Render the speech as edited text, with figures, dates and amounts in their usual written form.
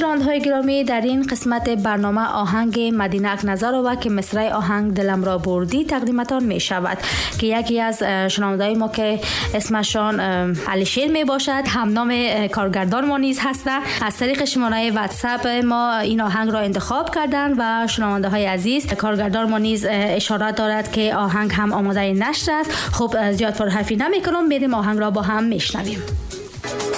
شنونده‌های گرامی، در این قسمت برنامه آهنگ مدینه نظرова که مصرع آهنگ دلم را بردی تقدیمتان می شود که یکی از شنونده‌های ما که اسمشان علی شیر می باشد هم نام کارگردان ما نیز هستند، از طریق شماره واتساپ ما این آهنگ را انتخاب کردند و شنونده‌های عزیز، کارگردان ما نیز اشاره دارد که آهنگ هم آماده نشر است. خب زیاد پرحرفی نمی‌کنم، بریم آهنگ را با هم میشنویم.